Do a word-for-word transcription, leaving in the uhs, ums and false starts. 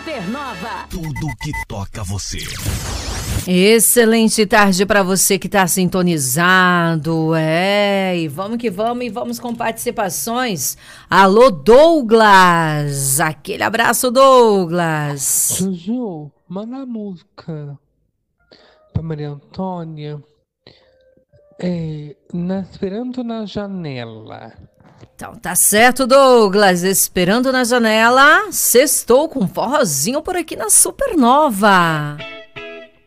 Supernova. Tudo que toca você. Excelente tarde para você que está sintonizado. É, e vamos que vamos e vamos com participações. Alô, Douglas. Aquele abraço, Douglas. Juju, manda a música pra Maria Antônia. É, na, Esperando na Janela. Então, tá certo, Douglas. Esperando na janela. Sextou com forrozinho por aqui na Supernova.